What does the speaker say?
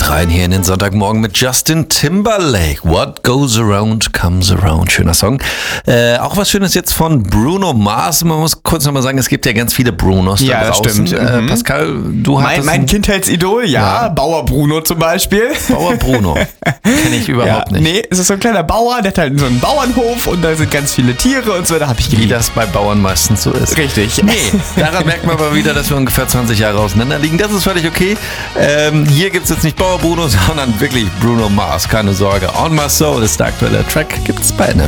mit rein hier in den Sonntagmorgen mit Justin Timberlake. What goes around comes around. Schöner Song. Auch was Schönes jetzt von Bruno Mars. Man muss kurz nochmal sagen, es gibt ja ganz viele Brunos da draußen. Stimmt. Pascal, du hattest... Mein Kindheitsidol, ja. Bauer Bruno zum Beispiel. Bauer Bruno. Kenne ich überhaupt nicht. Nee, es ist so ein kleiner Bauer, der hat halt so einen Bauernhof und da sind ganz viele Tiere und so. Da habe ich geliebt. Wie das bei Bauern meistens so ist. Richtig. Nee, daran merkt man aber wieder, dass wir ungefähr 20 Jahre auseinander liegen. Das ist völlig okay. Hier gibt es jetzt nicht Bauer Bruno, sondern wirklich Bruno Mars. Keine Sorge. On My Soul ist der aktuelle Track. Gibt es bei NRW.